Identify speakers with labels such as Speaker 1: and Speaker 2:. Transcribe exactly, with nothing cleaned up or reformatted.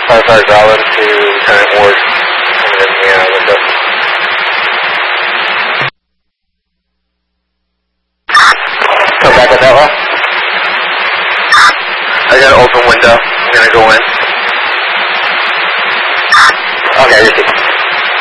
Speaker 1: Firefighter Garland to Lieutenant Ward. Coming in the uh, window. Come back with Ella. I got an open window. I'm gonna go in. Okay, you see.